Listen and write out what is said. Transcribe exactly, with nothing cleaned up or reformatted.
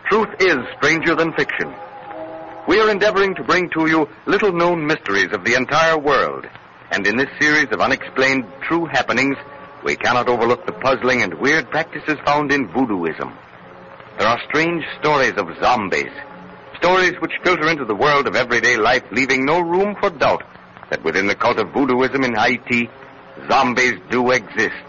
Truth is stranger than fiction. We are endeavoring to bring to you little-known mysteries of the entire world. And in this series of unexplained true happenings, we cannot overlook the puzzling and weird practices found in voodooism. There are strange stories of zombies, stories which filter into the world of everyday life, leaving no room for doubt that within the cult of voodooism in Haiti, zombies do exist.